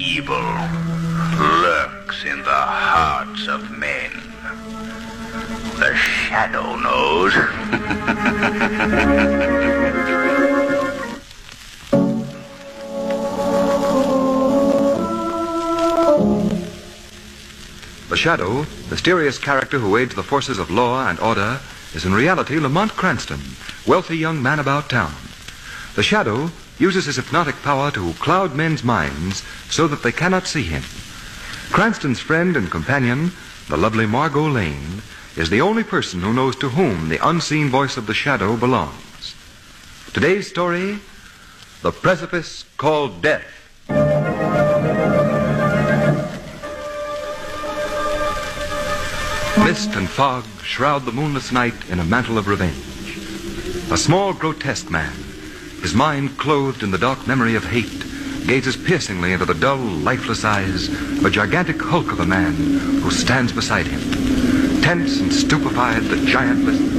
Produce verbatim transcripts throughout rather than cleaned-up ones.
evil lurks in the hearts of men. The Shadow knows. The Shadow, mysterious character who aids the forces of law and order, is in reality Lamont Cranston, wealthy young man about town. The Shadow uses his hypnotic power to cloud men's minds so that they cannot see him. Cranston's friend and companion, the lovely Margot Lane, is the only person who knows to whom the unseen voice of the Shadow belongs. Today's story, The Precipice Called Death. Mist and fog shroud the moonless night in a mantle of revenge. A small, grotesque man, his mind clothed in the dark memory of hate, gazes piercingly into the dull, lifeless eyes of a gigantic hulk of a man who stands beside him. Tense and stupefied, the giant listens.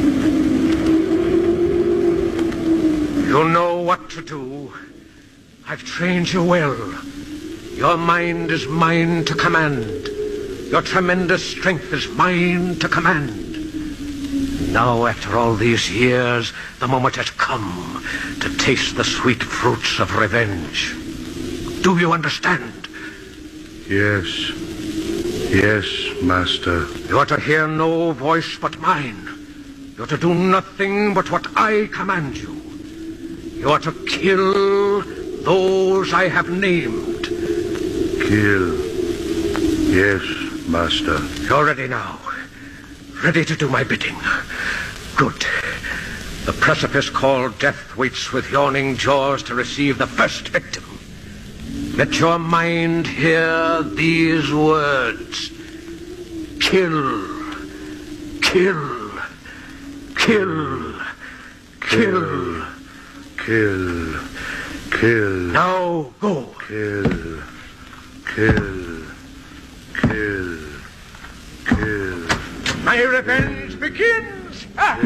You know what to do. I've trained you well. Your mind is mine to command. Your tremendous strength is mine to command. Now, after all these years, the moment has come to taste the sweet fruits of revenge. Do you understand? Yes. Yes, Master. You are to hear no voice but mine. You are to do nothing but what I command you. You are to kill those I have named. Kill. Yes, Master. You're ready now. Ready to do my bidding. Good. The precipice called Death waits with yawning jaws to receive the first victim. Let your mind hear these words. Kill. Kill. Kill. Kill. Kill. Kill. Now go. Kill. Kill. Kill. Kill. My revenge begins. Ah!